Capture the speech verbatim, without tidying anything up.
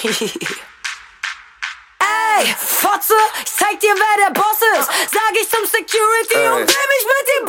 Ey, Fotze, ich zeig dir, wer der Boss ist. Sag ich zum Security Ey. und will mich mit ihm